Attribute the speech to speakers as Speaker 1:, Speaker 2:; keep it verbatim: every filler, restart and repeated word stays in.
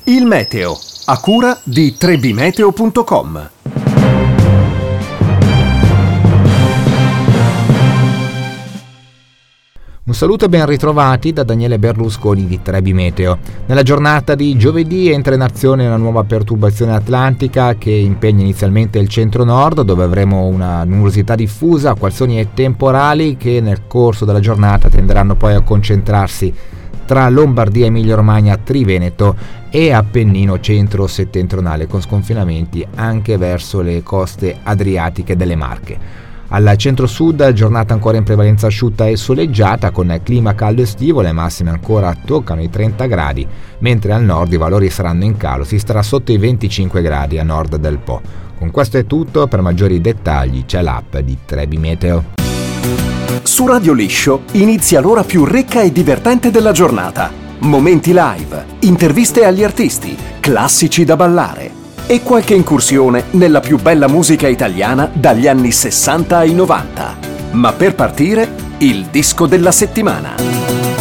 Speaker 1: Il meteo, a cura di tre b meteo punto com.
Speaker 2: Un saluto e ben ritrovati da Daniele Berlusconi di tre b Meteo. Nella giornata di giovedì entra in azione una nuova perturbazione atlantica che impegna inizialmente il centro-nord, dove avremo una nuvolosità diffusa, qualsoni e temporali che nel corso della giornata tenderanno poi a concentrarsi tra Lombardia, Emilia-Romagna, Triveneto e Appennino centro-settentrionale, con sconfinamenti anche verso le coste adriatiche delle Marche. Al centro-sud giornata ancora in prevalenza asciutta e soleggiata, con clima caldo estivo, le massime ancora toccano i trenta gradi, mentre al nord i valori saranno in calo, si starà sotto i venticinque gradi a nord del Po. Con questo è tutto, per maggiori dettagli c'è l'app di tre b Meteo.
Speaker 1: Su Radio Liscio inizia l'ora più ricca e divertente della giornata. Momenti live, interviste agli artisti, classici da ballare e qualche incursione nella più bella musica italiana dagli anni sessanta ai novanta. Ma per partire, il disco della settimana.